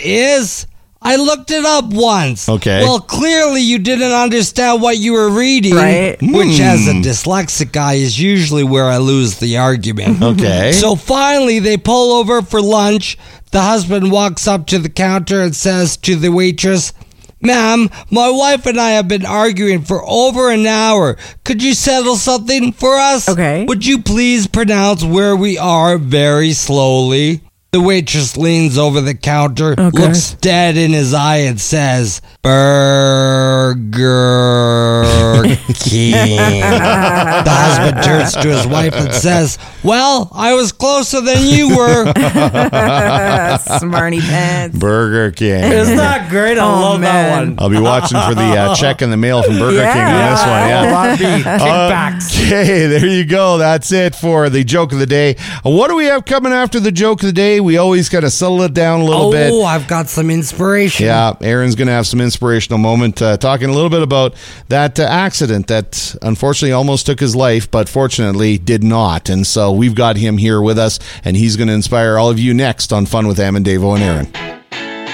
is? I looked it up once. Okay. Well, clearly you didn't understand what you were reading. Right. Which, as a dyslexic guy, is usually where I lose the argument. Okay. So finally, they pull over for lunch. The husband walks up to the counter and says to the waitress, "Ma'am, my wife and I have been arguing for over an hour. Could you settle something for us? Okay. Would you please pronounce where we are very slowly?" The waitress leans over the counter, looks dead in his eye, and says, "Burger King." The husband turns to his wife and says, "Well, I was closer than you were." Smarty pants. Burger King. Isn't that great? I love that one. I'll be watching for the check in the mail from Burger King on this one. Yeah. Kickbacks. Okay, there you go. That's it for the joke of the day. What do we have coming after the joke of the day? We always kind of settle it down a little bit. Oh, I've got some inspiration. Yeah, Aaron's going to have some inspirational moment talking a little bit about that accident that unfortunately almost took his life, but fortunately did not. And so we've got him here with us, and he's going to inspire all of you next on Fun with Am and Davo and Aaron.